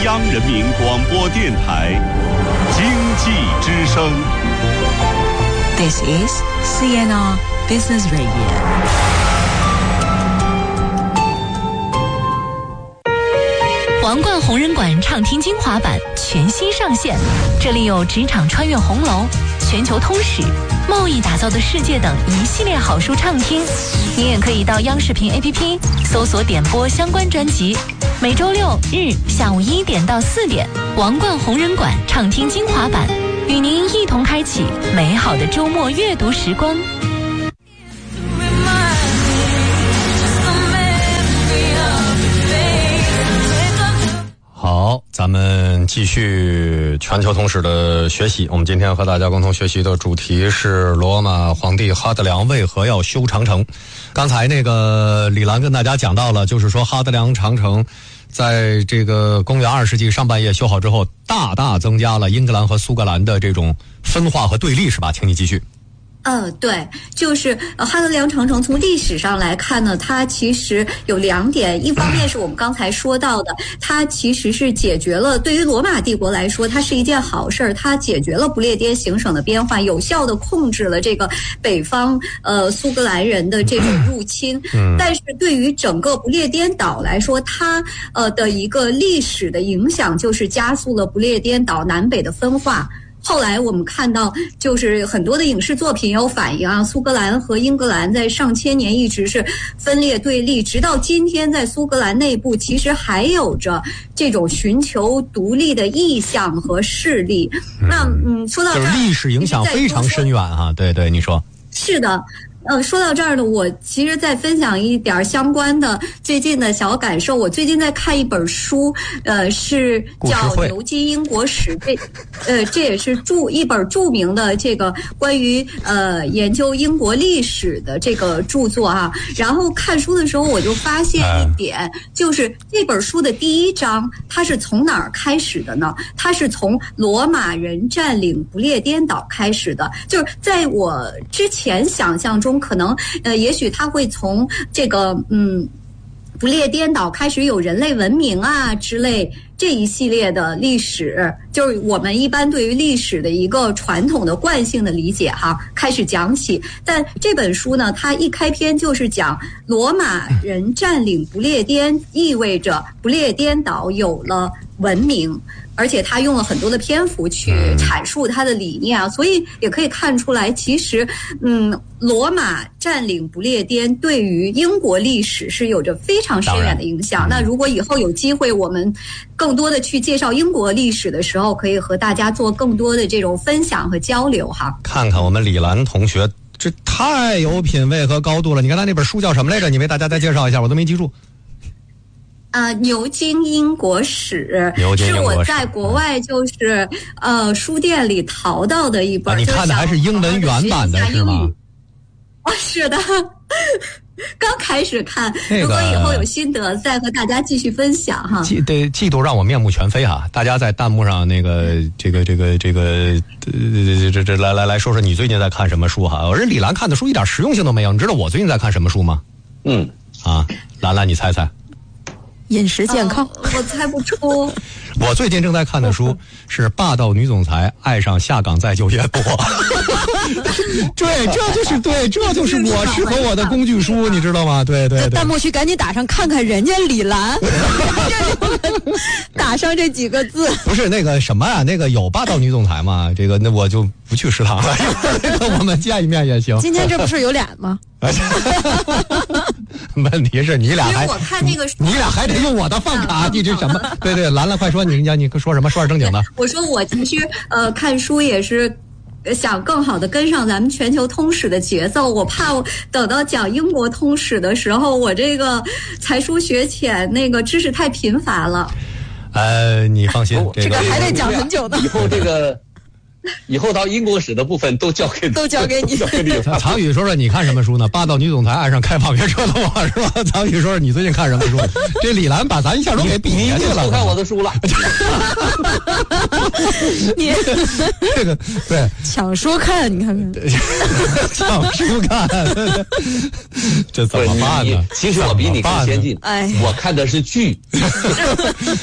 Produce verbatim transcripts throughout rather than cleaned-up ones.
央人民广播电台经济之声。 This is C N R Business Radio。 皇冠红人馆畅听精华版全新上线，这里有职场穿越红楼、全球通史、贸易打造的世界等一系列好书畅听。你也可以到央视频 A P P 搜索点播相关专辑。每周六日下午一点到四点，皇冠红人馆畅听精华版，与您一同开启美好的周末阅读时光。 好，咱们继续全球通史的学习。我们今天和大家共同学习的主题是罗马皇帝哈德良为何要修长城。刚才那个李兰跟大家讲到了，就是说哈德良长城在这个公元二世纪上半叶修好之后，大大增加了英格兰和苏格兰的这种分化和对立，是吧？请你继续。 呃，对，就是呃哈德良长城从历史上来看呢，它其实有两点，一方面是我们刚才说到的，它其实是解决了对于罗马帝国来说，它是一件好事儿，它解决了不列颠行省的边患，有效地控制了这个北方呃苏格兰人的这种入侵。嗯，但是对于整个不列颠岛来说，它呃的一个历史的影响就是加速了不列颠岛南北的分化。后来我们看到，就是很多的影视作品有反映啊，苏格兰和英格兰在上千年一直是分裂对立，直到今天，在苏格兰内部其实还有着这种寻求独立的意向和势力。嗯、那嗯，说到这儿， 就是历史影响非常深远哈、啊。对对，你说是的。呃，说到这儿呢，我其实再分享一点相关的最近的小感受。我最近在看一本书，呃，是叫《牛津英国史》，这，呃，这也是著一本著名的这个关于呃研究英国历史的这个著作啊。然后看书的时候，我就发现一点，就是这本书的第一章，它是从哪儿开始的呢？它是从罗马人占领不列颠岛开始的。就是在我之前想象中，可能呃，也许他会从这个嗯，不列颠岛开始有人类文明啊之类这一系列的历史，就是我们一般对于历史的一个传统的惯性的理解哈，开始讲起。但这本书呢，它一开篇就是讲罗马人占领不列颠，意味着不列颠岛有了文明。而且他用了很多的篇幅去阐述他的理念啊，所以也可以看出来，其实，嗯，罗马占领不列颠对于英国历史是有着非常深远的影响。那如果以后有机会，我们更多的去介绍英国历史的时候，可以和大家做更多的这种分享和交流哈。 看看我们李兰同学，这太有品位和高度了。你刚才那本书叫什么来着？你为大家再介绍一下，我都没记住。 啊、呃，牛津英国史是我在国外就是呃书店里淘到的一本。 啊、你看的还是英文原版的是吗？ 啊，是的，刚开始看、那个。如果以后有心得，再和大家继续分享哈。 嫉对嫉妒让我面目全非哈！大家在弹幕上那个这个这个这个呃这这来来来说说你最近在看什么书哈？我这李兰看的书一点实用性都没有。你知道我最近在看什么书吗？ 嗯啊，兰兰你猜猜。 饮食健康、 呃、我猜不出。 我最近正在看的书是《霸道女总裁爱上下岗再就业多》。对，这就是对，这就是我适合我的工具书，你知道吗？对对对。 弹幕区赶紧打上看看人家李兰，打上这几个字。 不是那个什么啊，那个有霸道女总裁吗？这个那我就不去食堂了，那个我们见一面也行。 今天这不是有俩吗？ 问题是你俩还我看那个你俩还得用我的饭卡，你这什么？对对，兰兰快说，你你说什么？说点正经的。 我说我其实呃看书也是想更好的跟上咱们全球通史的节奏，我怕我等到讲英国通史的时候，我这个才疏学浅，那个知识太贫乏了。 呃，你放心， 这个还得讲很久呢。 以后这个。以后到英国史的部分都交给都交给你。 曹宇说说你看什么书呢？霸道女总裁爱上开放约车的我是吧？曹宇说说你最近看什么书？这李兰把咱一下都给比下去了。 偷看我的书了。 你这个对抢书看，你看看。 抢书看，这怎么办呢？ 其实我比你更先进。 哎， 我看的是剧。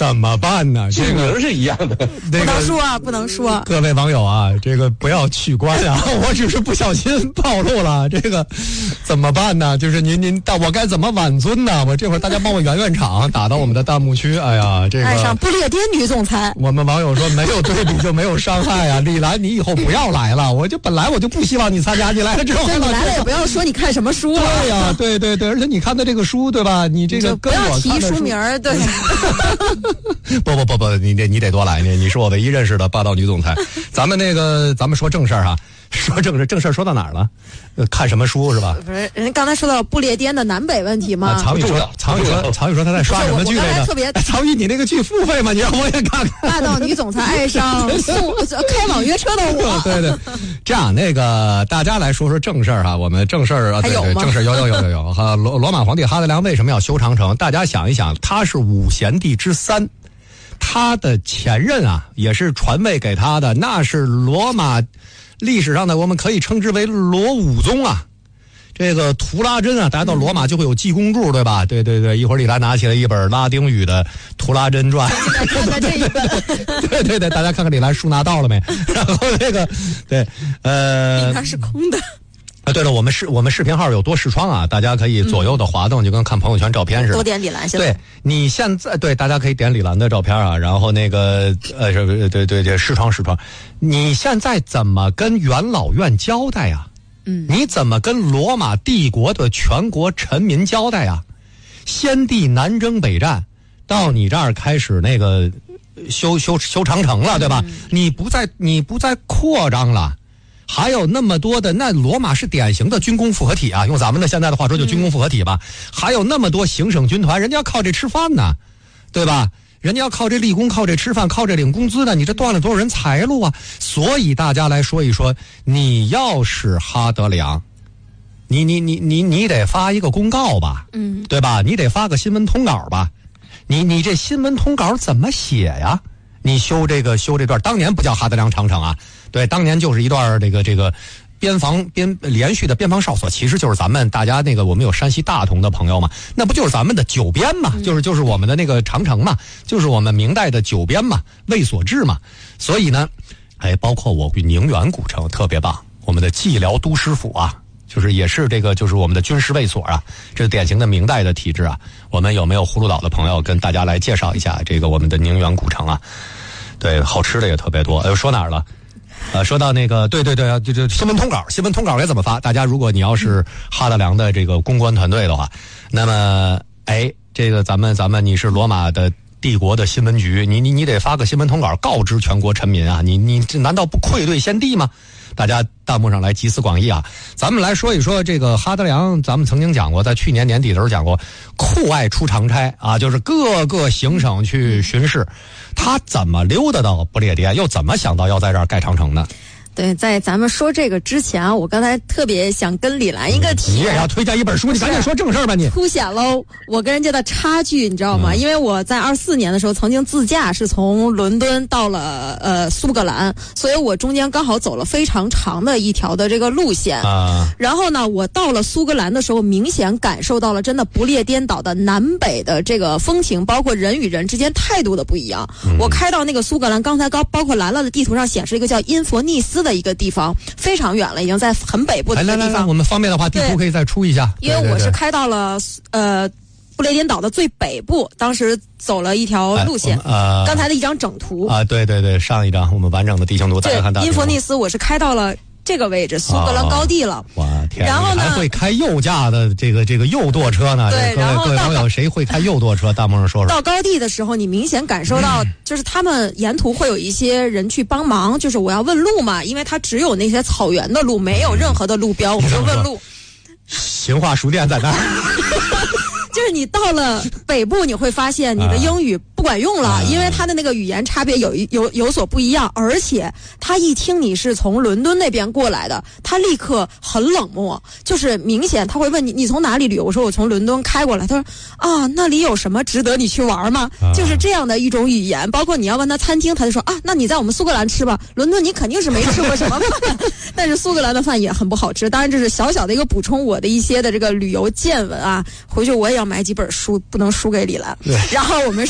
怎么办呢？这这个名是一样的， 那个不能说啊，不能说。 各位网友啊，这个不要取关啊，我只是不小心暴露了，这个怎么办呢？就是您您，但我该怎么挽尊呢？我这会儿大家帮我圆圆场，打到我们的弹幕区。哎呀，这个爱上不列颠女总裁。 我们网友说没有对比就没有伤害啊，李兰你以后不要来了，我就本来我就不希望你参加，你来了之后， 你来了也不要说你看什么书啊。 对呀、啊，对对对，而且你看的这个书对吧？你这个跟我看的书名儿，对。 不不不不，你得你得多来，你你是我唯一认识的霸道女总裁。咱们那个，咱们说正事儿哈，说正事，正事儿说到哪儿了？呃，看什么书是吧？ 不是，人家刚才说到不列颠的南北问题吗？ 啊、曹宇说，曹宇说，曹宇说他在刷什么剧来着？ 特别， 曹宇，你那个剧付费吗？你让我也看看。 霸道女总裁爱上送开网约车的我。 对对，这样那个大家来说说正事儿哈，我们正事儿啊，对对，正事儿有有有有有哈。罗罗马皇帝哈德良为什么要修长城？大家想一想，他是五贤帝之三。他的前任啊，也是传位给他的，那是罗马历史上的，我们可以称之为罗武宗啊。这个图拉真啊，大家到罗马就会有记功注，对吧？对对对，一会儿李兰拿起了一本拉丁语的《图拉真传》， 看看这一本。 对对对，大家看看李兰书拿到了没？然后那个，对，呃， 里面是空的。 啊，对了，我们视我们视频号有多视窗啊，大家可以左右的滑动，嗯、就跟看朋友圈照片似的。 多点李兰现在。 对，你现在对大家可以点李兰的照片啊，然后那个呃，对对对对，视窗视窗，你现在怎么跟元老院交代呀、啊？嗯，你怎么跟罗马帝国的全国臣民交代呀、啊？先帝南征北战，到你这儿开始那个修修修长城了，对吧？嗯、你不再你不再扩张了。还有那么多的，那罗马是典型的军工复合体啊，用咱们的现在的话说就军工复合体吧。嗯、还有那么多行省军团，人家要靠这吃饭呢，对吧？人家要靠这立功，靠这吃饭，靠这领工资的，你这断了多少人财路啊？所以大家来说一说，你要是哈德良，你你你你你得发一个公告吧，嗯，对吧？你得发个新闻通稿吧？你你这新闻通稿怎么写呀？你修这个修这段，当年不叫哈德良长城啊，对，当年就是一段这个这个边防边连续的边防哨所，其实就是咱们大家那个我们有山西大同的朋友嘛，那不就是咱们的九边嘛，嗯、就是就是我们的那个长城嘛，就是我们明代的九边嘛，卫所制嘛，所以呢，哎，包括我宁远古城特别棒，我们的蓟辽都师府啊。就是也是这个，就是我们的军事卫所啊，这是典型的明代的体制啊。我们有没有葫芦岛的朋友跟大家来介绍一下这个我们的宁远古城啊？对，好吃的也特别多。哎，说哪儿了？呃，说到那个，对对对，就就新闻通稿，新闻通稿该怎么发？大家如果你要是哈德良的这个公关团队的话，那么哎，这个咱们咱们你是罗马的帝国的新闻局，你你你得发个新闻通稿告知全国臣民啊！你你这难道不愧对先帝吗？大家弹幕上来集思广益啊！咱们来说一说这个哈德良，咱们曾经讲过，在去年年底的时候讲过，酷爱出长差啊，就是各个行省去巡视，他怎么溜达到不列颠，又怎么想到要在这儿盖长城呢？ 对，在咱们说这个之前啊，我刚才特别想跟李兰一个提， 你也要推荐一本书，你赶紧说正事儿吧你。 凸显喽我跟人家的差距，你知道吗？嗯、因为我在二四年的时候曾经自驾是从伦敦到了呃苏格兰，所以我中间刚好走了非常长的一条的这个路线。啊、然后呢，我到了苏格兰的时候，明显感受到了真的不列颠岛的南北的这个风情，包括人与人之间态度的不一样。嗯、我开到那个苏格兰，刚才高包括兰兰的地图上显示一个叫因佛尼斯的一个地方，非常远了，已经在很北部的一个地方。 来来来，我们方便的话，地图可以再出一下。 因为我是开到了呃不列颠岛的最北部，当时走了一条路线。哎、呃，刚才的一张整图啊，对对对，上一张我们完整的地形图，大家看到。 因佛尼斯，我是开到了这个位置，苏格兰高地了。哦、 哇天！ 然后呢， 还会开右驾的这个这个右舵车呢？ 对， 各位各位网友，谁会开右舵车？弹幕上说说。 到高地的时候，你明显感受到，就是他们沿途会有一些人去帮忙，就是我要问路嘛，因为它只有那些草原的路，没有任何的路标，我们就问路。 行话书店在那儿。 就是你到了北部，你会发现你的英语不管用了，啊、因为他的那个语言差别有有有所不一样，而且他一听你是从伦敦那边过来的，他立刻很冷漠，就是明显他会问你你从哪里旅游？我说我从伦敦开过来，他说啊那里有什么值得你去玩吗？啊、就是这样的一种语言，包括你要问他餐厅，他就说啊那你在我们苏格兰吃吧，伦敦你肯定是没吃过什么饭，但是苏格兰的饭也很不好吃。当然这是小小的一个补充我的一些的这个旅游见闻啊，回去我也要买几本书，不能输给李兰。然后我们说这。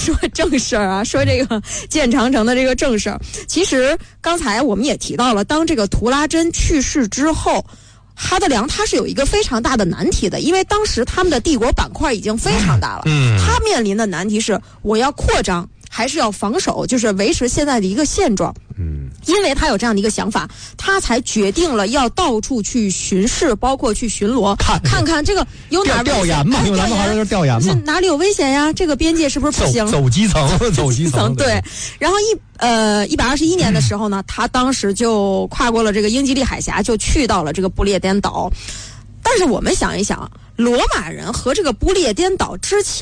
正事儿啊，说这个建长城的这个正事儿。其实刚才我们也提到了，当这个图拉真去世之后，哈德良他是有一个非常大的难题的，因为当时他们的帝国板块已经非常大了， 嗯， 他面临的难题是我要扩张还是要防守，就是维持现在的一个现状。 嗯， 因为他有这样的一个想法，他才决定了要到处去巡视，包括去巡逻， 看看看这个有哪调研嘛，用咱们话说就是调研嘛， 哪里有危险呀？这个边界是不是不行？ 走走基层，走基层， 对。然后一呃一百二十一年的时候呢，他当时就跨过了这个英吉利海峡，就去到了这个不列颠岛。但是我们想一想，罗马人和这个不列颠岛之前